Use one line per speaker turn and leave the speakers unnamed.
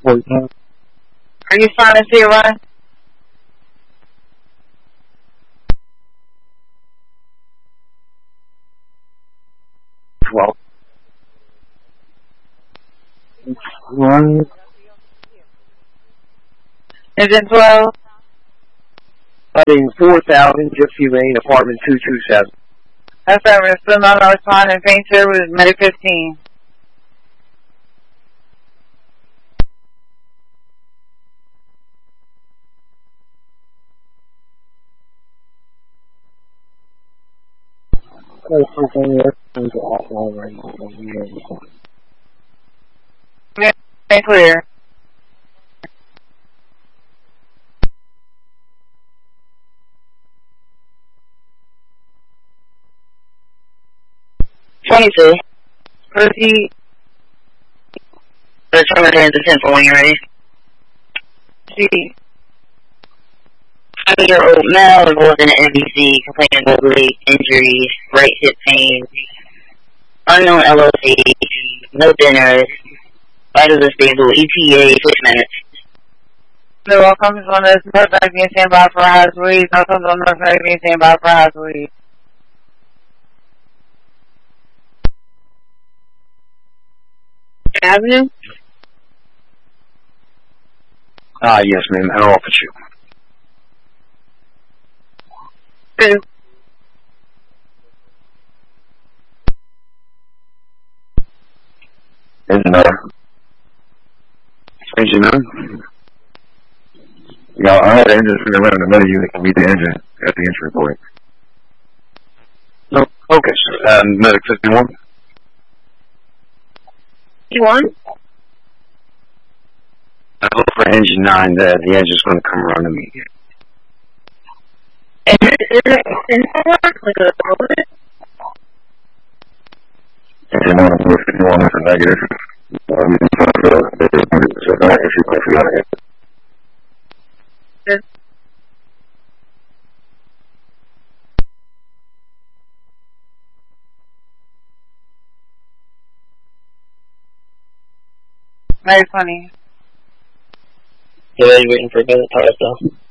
Are you starting to see it run?
Well, one.
Engine 12?
Heading 4,000, Gypsy Lane, apartment 227.
That's right, we're still not responding. Painter with Medic 15. Clear. Proceed.
The terminator is the 10 for when you're ready.
See.
20-year-old male involved in an NBC, complaining of leg injuries, right hip pain, unknown LOC, no dinners, vitals are stable, ETA 6 minutes.
No, welcome on this. North Magazine standby for house weed. Welcome on North Magazine standby for house weed. Avenue?
Yes, ma'am. How off at you?
Two.
Engine 9. Yeah, I had engines from around another unit can meet the engine at the entry point. No, okay, sir. Medic 51.
You won?
I look for engine 9 there. The engine's going to come around to me.
Is it like a bullet?
Engine 9, 51 for negative.
Very funny.
Yeah, you're waiting for a minute, though.